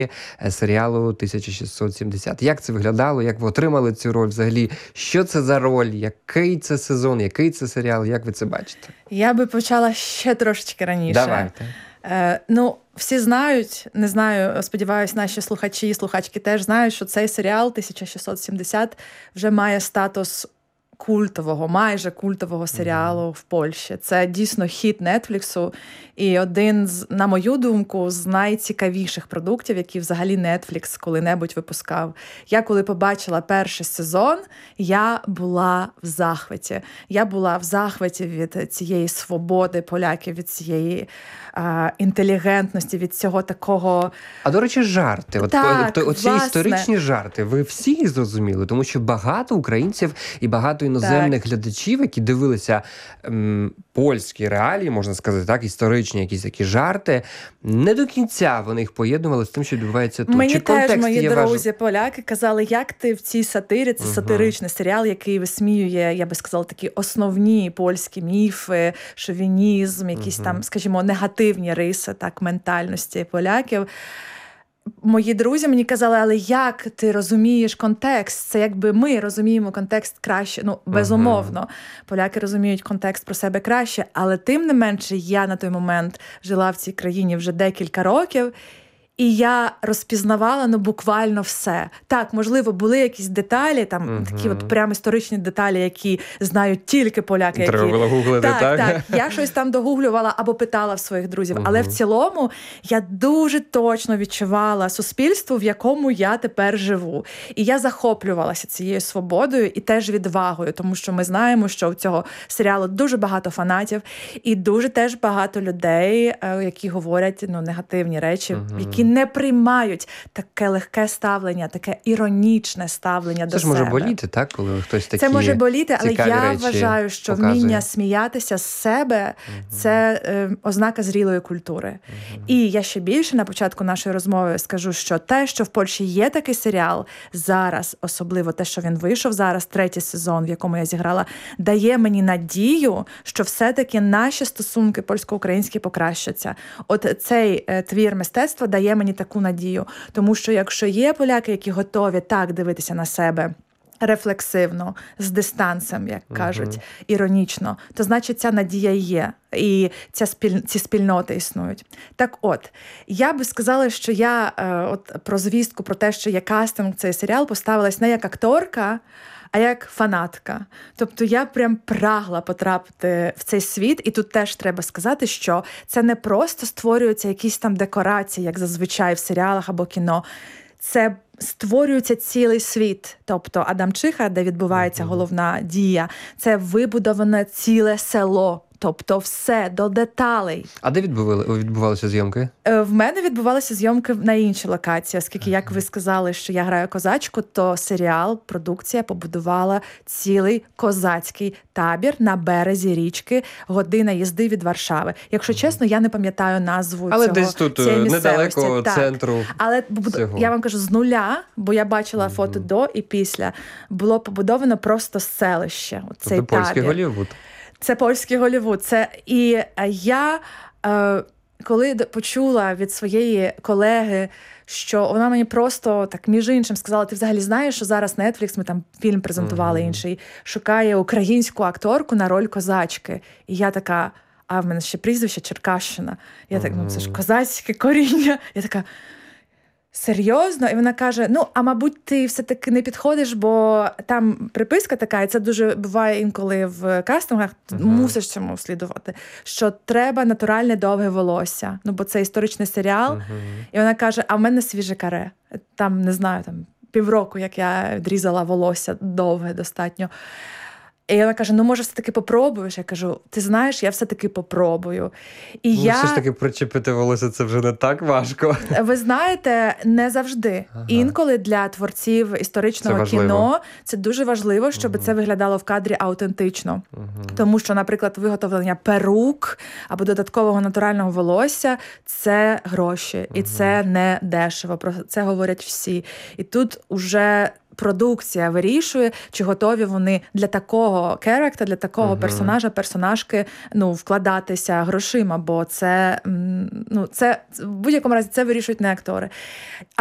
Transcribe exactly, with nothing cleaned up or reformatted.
серіалу тисяча шістсот сімдесят. Як це виглядало? Як ви отримали цю роль взагалі? Що це за роль? Який це сезон? Який це серіал? Як ви це бачите? Я би почала ще трошечки раніше. Давайте. Е, ну, всі знають, не знаю, сподіваюся, наші слухачі і слухачки теж знають, що цей серіал тисяча шістсот сімдесят вже має статус культового, майже культового серіалу mm-hmm. в Польщі. Це дійсно хіт Нетфліксу і один, з, на мою думку, з найцікавіших продуктів, які взагалі Нетфлікс коли-небудь випускав. Я коли побачила перший сезон, я була в захваті. Я була в захваті від цієї свободи поляків, від цієї а, інтелігентності, від цього такого... А, до речі, жарти. От, так, от, оці власне. історичні жарти, ви всі їх зрозуміли? Тому що багато українців і багато іноземних так. глядачів, які дивилися ем, польські реалії, можна сказати, так, історичні якісь такі жарти, не до кінця вони їх поєднували з тим, що відбувається тут. Мені Чи теж мої друзі важ... поляки казали, як ти в цій сатирі, це угу. сатиричний серіал, який висміює, я би сказала, такі основні польські міфи, шовінізм, якісь угу. там, скажімо, негативні риси, так, ментальності поляків. Мої друзі мені казали, але як ти розумієш контекст? Це якби ми розуміємо контекст краще. Ну, безумовно, uh-huh. поляки розуміють контекст про себе краще, але тим не менше я на той момент жила в цій країні вже декілька років, і я розпізнавала, ну, буквально все. Так, можливо, були якісь деталі, там, uh-huh. такі от прям історичні деталі, які знають тільки поляки. Треба які... було гуглити, так? Так, так. Я щось там догуглювала або питала в своїх друзів. Uh-huh. Але в цілому я дуже точно відчувала суспільство, в якому я тепер живу. І я захоплювалася цією свободою і теж відвагою, тому що ми знаємо, що у цього серіалу дуже багато фанатів і дуже теж багато людей, які говорять, ну, негативні речі, uh-huh. які не приймають таке легке ставлення, таке іронічне ставлення це до себе. Це ж може боліти, так? Коли хтось такі Це може боліти, але я вважаю, що показує. вміння сміятися з себе uh-huh. – це е, ознака зрілої культури. Uh-huh. І я ще більше на початку нашої розмови скажу, що те, що в Польщі є такий серіал зараз, особливо те, що він вийшов зараз, третій сезон, в якому я зіграла, дає мені надію, що все-таки наші стосунки польсько-українські покращаться. От цей е, твір мистецтва дає мені таку надію. Тому що якщо є поляки, які готові так дивитися на себе рефлексивно, з дистанцем, як кажуть, uh-huh. іронічно, то значить ця надія є. І ця спіль... ці спільноти існують. Так от, я би сказала, що я е, от, про звістку, про те, що є кастинг цей серіал, поставилась не як акторка, а як фанатка. Тобто я прям прагла потрапити в цей світ, і тут теж треба сказати, що це не просто створюються якісь там декорації, як зазвичай в серіалах або кіно. Це створюється цілий світ. Тобто Адамчиха, де відбувається головна дія, це вибудоване ціле село. Тобто все, до деталей. А де відбували, відбувалися зйомки? В мене відбувалися зйомки на іншій локації, оскільки, як ви сказали, що я граю козачку, то серіал, продукція побудувала цілий козацький табір на березі річки, година їзди від Варшави. Якщо чесно, я не пам'ятаю назву Але цього, десь тут цієї недалеко так. центру. Але цього. Я вам кажу, з нуля, бо я бачила mm-hmm. фото до і після, було побудовано просто селище. Цей тобто польський табір. Голлівуд. Це польський Голлівуд. Це і я, е, коли почула від своєї колеги, що вона мені просто так між іншим сказала, ти взагалі знаєш, що зараз Netflix, ми там фільм презентували mm-hmm. інший, шукає українську акторку на роль козачки. І я така, а в мене ще прізвище Черкащина. Я mm-hmm. так, ну це ж козацьке коріння. Я така, серйозно? І вона каже, ну, а мабуть, ти все-таки не підходиш, бо там приписка така, і це дуже буває інколи в кастингах, uh-huh. мусиш цьому слідувати, що треба натуральне довге волосся. Ну, бо це історичний серіал. Uh-huh. І вона каже, а в мене свіже каре. Там, не знаю, там півроку, як я відрізала волосся довге достатньо. І вона каже, ну, може, все-таки попробуєш? Я кажу, ти знаєш, я все-таки попробую. І ну, я... все ж таки причепити волосся, це вже не так важко. Ви знаєте, не завжди. Ага. Інколи для творців історичного це кіно це дуже важливо, щоб угу. це виглядало в кадрі аутентично. Угу. Тому що, наприклад, виготовлення перук або додаткового натурального волосся – це гроші. Угу. І це не дешево. Про це говорять всі. І тут уже продукція вирішує, чи готові вони для такого керектера, для такого uh-huh. персонажа, персонажки, ну, вкладатися грошима, бо це, ну, це в будь-якому разі це вирішують не актори.